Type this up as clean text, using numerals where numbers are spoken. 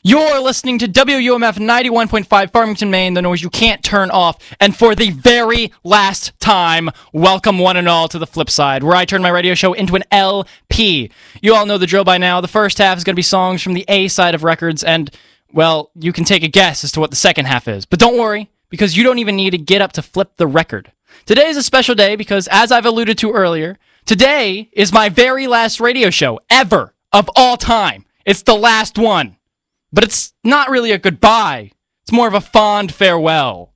You're listening to WUMF 91.5 Farmington, Maine, the noise you can't turn off. And for the very last time, welcome one and all to The Flip Side, where I turn my radio show into an LP. You all know the drill by now. The first half is going to be songs from the A side of records, and, well, you can take a guess as to what the second half is. But don't worry, because you don't even need to get up to flip the record. Today is a special day because, as I've alluded to earlier, today is my very last radio show ever of all time. It's the last one. But it's not really a goodbye. It's more of a fond farewell.